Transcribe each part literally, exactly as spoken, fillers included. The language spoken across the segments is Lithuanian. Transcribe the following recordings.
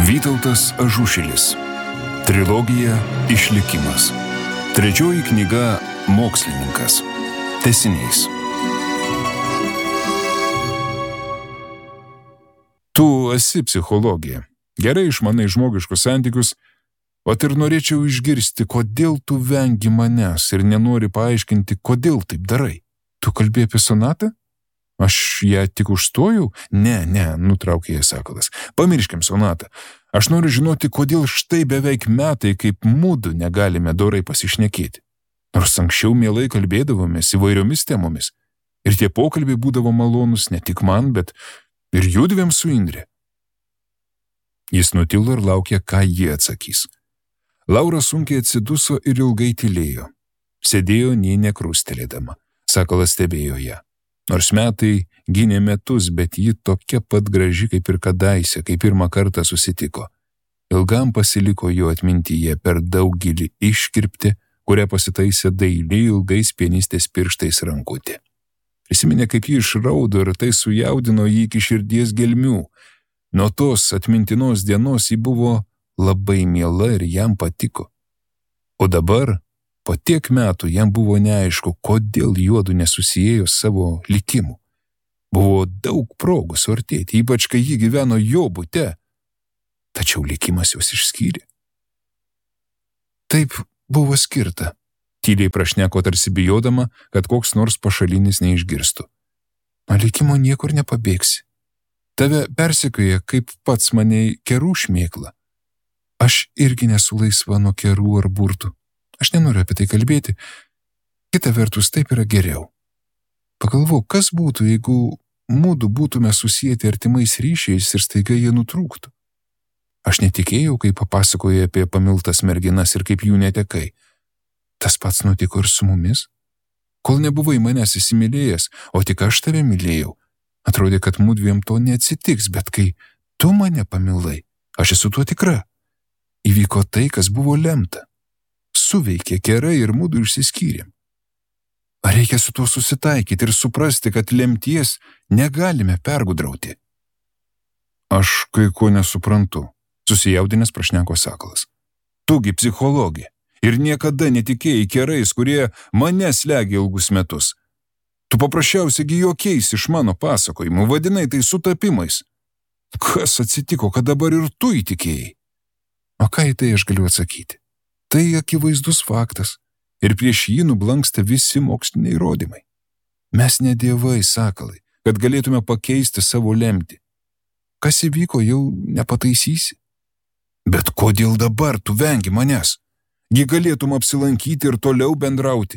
Vytautas Ažušilis. Trilogija Išlikimas. Trečioji knyga Mokslininkas. Tęsinys. Tu esi psichologija. Gerai išmanai žmogiškus santykius, o ir norėčiau išgirsti, kodėl tu vengi manęs ir nenori paaiškinti, kodėl taip darai. Tu kalbėjai apie sonatą? Aš ją tik užstojau? Ne, ne, nutraukė ją Sakalas. Pamirškim sonatą. Aš noriu žinoti, kodėl štai beveik metai, kaip mudu negalime dorai pasišnekėti. Nors anksčiau mielai kalbėdavomės įvairiomis temomis. Ir tie pokalbiai būdavo malonus ne tik man, bet ir judvėm su Indre. Jis nutilo ir laukė, ką jie atsakys. Laura sunkiai atsiduso ir ilgai tylėjo. Sėdėjo nė nekrustelėdama. Sakalas stebėjo ją. Nors metai gynė metus, bet ji tokia pat graži kaip ir kadaise, kai pirmą kartą susitiko. Ilgam pasiliko jo atmintyje per daugelį iškirpti, kurią pasitaisė dailiai ilgais pianistės pirštais rankutė. Prisiminė, kaip ji išraudo ir tai sujaudino jį iki širdies gelmių. Nuo tos atmintinos dienos ji buvo labai miela ir jam patiko. O dabar, po tiek metų, jam buvo neaišku, kodėl juodu nesusijėjo savo likimų. Buvo daug progų suartėti, ypač kai ji gyveno jo bute, tačiau likimas juos išskyrė. Taip buvo skirta, tyliai prašneko tarsi bijodama, kad koks nors pašalinis neišgirstų. Nuo likimo niekur nepabėgsi. Tave persekioja, kaip pats mane kerų šmėkla. Aš irgi nesu laisva nuo kerų ar burtų. Aš nenoriu apie tai kalbėti. Kita vertus, taip yra geriau. Pagalvok, kas būtų, jeigu mudu būtume susijęti artimais ryšiais ir staiga jie nutrūktų. Aš netikėjau, kai papasakojai apie pamiltas merginas ir kaip jų netekai. Tas pats nutiko ir su mumis. Kol nebuvai manęs įsimylėjęs, o tik aš tave mylėjau, atrodė, kad mudviem to neatsitiks, bet kai tu mane pamilai, aš esu tuo tikra. Įvyko tai, kas buvo lemta. Suveikė kerai ir mudu išsiskyrėm. Ar reikia su tuo susitaikyti ir suprasti, kad lemties negalime pergudrauti? Aš kai ko nesuprantu, susijaudinęs prašneko Sakalas. Tugi psichologė ir niekada netikėjai kerais, kurie mane slegia ilgus metus. Tu paprasčiausiai juokiais iš mano pasakojimų, vadinai tai sutapimais. Kas atsitiko, kad dabar ir tu įtikėjai? O ką į tai aš galiu atsakyti? Tai akivaizdus faktas ir prieš jį nublanksta visi moksliniai įrodymai. Mes ne dievai, Sakalai, kad galėtume pakeisti savo lemtį. Kas įvyko, jau nepataisysi. Bet kodėl dabar tu vengi manęs? Gi galėtum apsilankyti ir toliau bendrauti.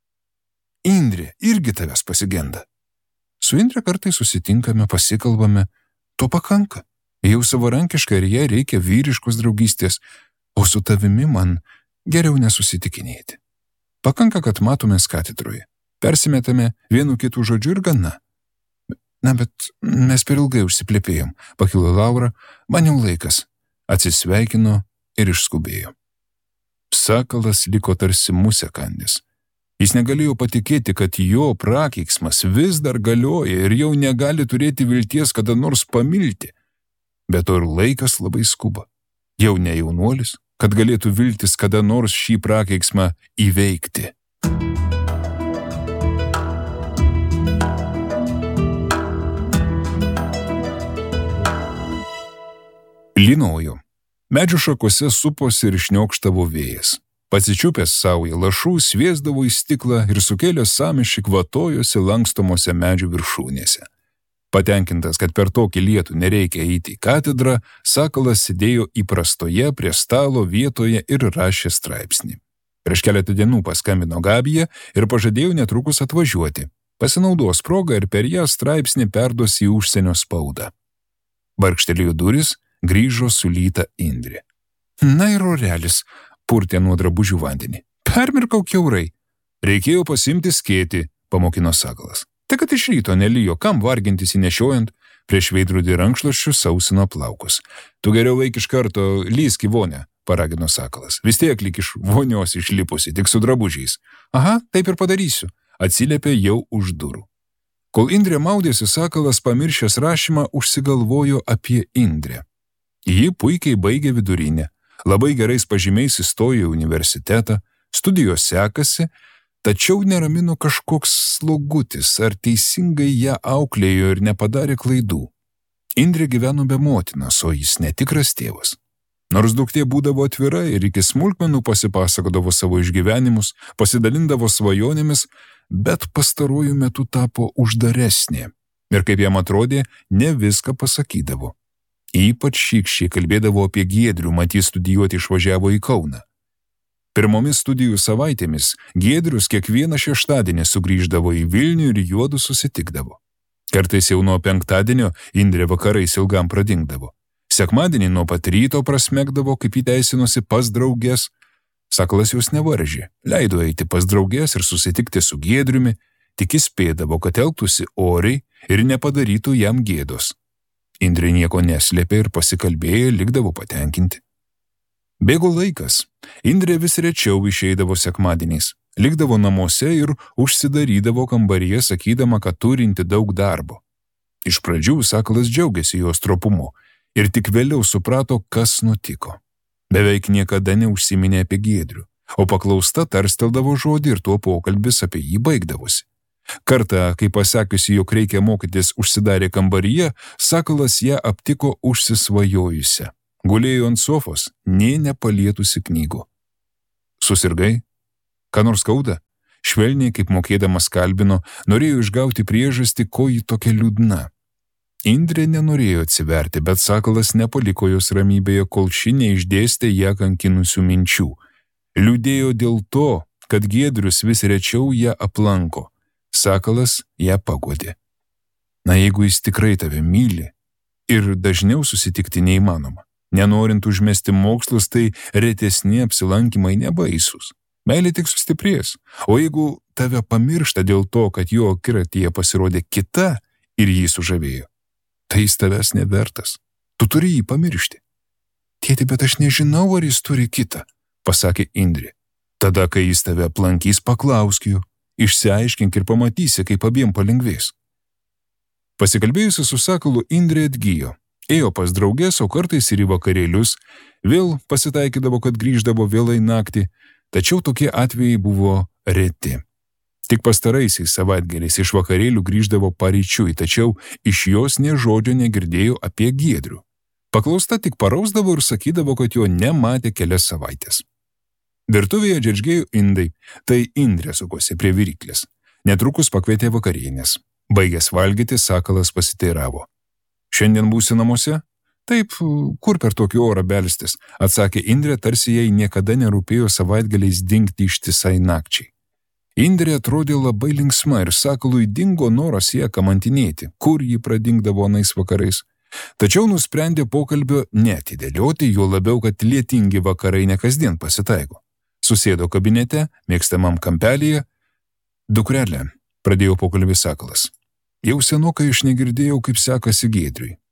Indrė irgi tavęs pasigenda. Su Indre kartai susitinkame, pasikalbame, to pakanka. Jau savarankiškai ir jai reikia vyriškos draugystės, o su tavimi man geriau nesusitikinėti. Pakanka, kad matomės katedroje. Persimetame vienu kitų žodžiu ir gana. Na, bet mes per ilgai užsiplėpėjom, pakilo Laura, man jau laikas. Atsisveikino ir išskubėjo. Sakalas liko tarsi musė kandęs. Jis negalėjo patikėti, kad jo prakeiksmas vis dar galioja ir jau negali turėti vilties kada nors pamilti. Bet to ir laikas labai skuba. Jau ne jaunuolis, kad galėtų viltis kada nors šį prakeiksmą įveikti. Lynojo. Medžių šakose suposi ir šniokštavo vėjas. Pasičiupęs saują lašų, sviesdavo į stiklą ir sukėlęs sąmyšį kvatojosi lankstomose medžių viršūnėse. Patenkintas, kad per tokį lietų nereikia eiti į katedrą, Sakalas sėdėjo įprastoje prie stalo vietoje ir rašė straipsnį. Prieš keletą dienų paskambino Gabija ir pažadėjo netrukus atvažiuoti. Pasinaudos progą ir per ją straipsnį perduos į užsienio spaudą. Barkštelėjo duris, grįžo sulyta Indrė. Na ir orelis, purtė nuo drabužių vandenį. Permirkau kiaurai. Reikėjo pasimti skėtį, pamokino Sakalas. Tik kad iš ryto nelijo, kam vargintis įnešiojant, prieš veidrodį rankšluosčiu sausino plaukus. Tu geriau eik iš karto, lysk į vonę, paragino Sakalas. Vis tiek lyg iš vonios išlipusi, tik su drabužiais. Aha, taip ir padarysiu, atsiliepė jau už durų. Kol Indrė maudėsi, Sakalas, pamiršęs rašymą, užsigalvojo apie Indrę. Ji puikiai baigė vidurinę, labai gerais pažymiais įstojo į universitetą, studijos sekasi, tačiau neramino kažkoks slogutis, ar teisingai ją auklėjo ir nepadarė klaidų. Indrė gyveno be motinos, o jis netikras tėvas. Nors duktė būdavo atvira ir iki smulkmenų pasipasakodavo savo išgyvenimus, pasidalindavo svajonėmis, bet pastaruoju metu tapo uždaresnė ir, kaip jam atrodė, ne viską pasakydavo. Ypač šykščiai kalbėdavo apie Giedrių, mat jis studijuoti išvažiavo į Kauną. Pirmomis studijų savaitėmis Giedrius kiekvieną šeštadienį sugrįždavo į Vilnių ir juodu susitikdavo. Kartais jau nuo penktadienio Indrė vakarais ilgam pradingdavo. Sekmadienį nuo pat ryto prasmegdavo, kaip įteisinosi pas draugės. Sakalas jos nevaržė, leido eiti pas draugės ir susitikti su Giedriumi, tik įspėdavo, kad elgtųsi oriai ir nepadarytų jam gėdos. Indrė nieko neslėpė ir pasikalbėję likdavo patenkinti. Bėgo laikas. Indrė vis rečiau išeidavo sekmadieniais, likdavo namuose ir užsidarydavo kambaryje, sakydama, kad turinti daug darbo. Iš pradžių Sakalas džiaugiasi jos stropumu ir tik vėliau suprato, kas nutiko. Beveik niekada neužsiminė apie Giedrių, o paklausta tarsteldavo žodį ir tuo pokalbis apie jį baigdavosi. Kartą, kai pasakiusi, jog reikia mokytis, užsidarė kambaryje, Sakalas ją aptiko užsisvajojusią. Gulėjo ant sofos, nė nepalietusi knygų. Susirgai? Ką nors skauda? Švelniai, kaip mokėdamas kalbino, norėjo išgauti priežastį, ko ji tokia liūdna. Indrė nenorėjo atsiverti, bet Sakalas nepaliko jos ramybėje, kol ši neišdėstė ją kankinusių minčių. Liūdėjo dėl to, kad Giedrius vis rečiau ją aplanko. Sakalas ją paguodė. Na, jeigu jis tikrai tave myli ir dažniau susitikti neįmanoma, nenorint užmesti mokslus, tai retesni apsilankymai nebaisus. Meilė tik sustiprės, o jeigu tave pamiršta dėl to, kad jo akiratyje pasirodė kita ir jį sužavėjo, tai jis tavęs nevertas. Tu turi jį pamiršti. Tėti, bet aš nežinau, ar jis turi kitą, pasakė Indrė. Tada, kai jis tave aplankys, paklausk jų. Išsiaiškink ir pamatysi, kaip abiem palengvės. Pasikalbėjusi su Sakalu, Indrė atgijo. Ėjo pas draugės, o kartais ir į vakarėlius. Vėl pasitaikydavo, kad grįždavo vėlai naktį, tačiau tokie atvejai buvo reti. Tik pastaraisiais savaitgaliais iš vakarėlių grįždavo paryčiui, tačiau iš jos nė žodžio negirdėjo apie Giedrių. Paklausta tik parausdavo ir sakydavo, kad jo nematė kelias savaitės. Virtuvėje džeržgėjo indai, tai Indrė sukosi prie viryklės. Netrukus pakvietė vakarienės. Baigęs valgyti, Sakalas pasiteiravo. Šiandien būsi namuose? Taip, kur per tokį orą belstis, atsakė Indrė, tarsi jai niekada nerūpėjo savaitgaliais dingti ištisai nakčiai. Indrė atrodė labai linksma ir Sakalui dingo noras ją kamantinėti, kur ji pradingdavo anais vakarais. Tačiau nusprendė pokalbio neatidėlioti, juo labiau, kad lietingi vakarai ne kasdien pasitaiko. Susėdo kabinete, mėgstamam kampelyje. Dukrelė, pradėjo pokalbį Sakalas. Jau senokai aš negirdėjau, kaip sekasi Giedriui.